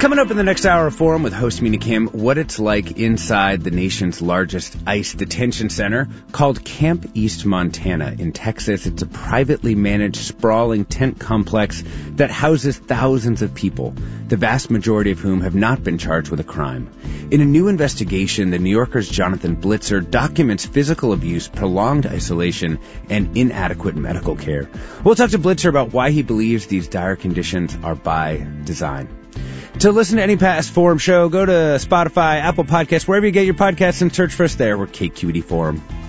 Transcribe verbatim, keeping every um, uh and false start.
Coming up in the next hour of Forum with host Mina Kim, what it's like inside the nation's largest ICE detention center called Camp East Montana in Texas. It's a privately managed, sprawling tent complex that houses thousands of people, the vast majority of whom have not been charged with a crime. In a new investigation, the New Yorker's Jonathan Blitzer documents physical abuse, prolonged isolation, and inadequate medical care. We'll talk to Blitzer about why he believes these dire conditions are by design. To listen to any past Forum show, go to Spotify, Apple Podcasts, wherever you get your podcasts, and search for us there. We're K Q E D Forum.